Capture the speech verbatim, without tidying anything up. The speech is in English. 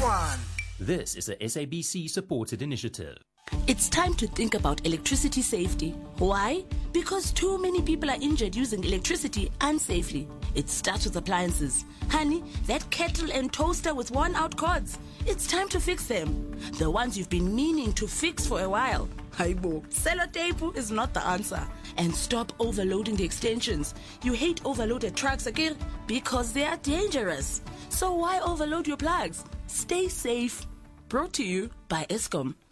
one. This is a S A B C-supported initiative. It's time to think about electricity safety. Why? Because too many people are injured using electricity unsafely. It starts with appliances. Honey, that kettle and toaster with worn-out cords. It's time to fix them. The ones you've been meaning to fix for a while. Haibo, sellotape is not the answer. And stop overloading the extensions. You hate overloaded trucks, okay? Because they are dangerous. So why overload your plugs? Stay safe. Brought to you by Eskom.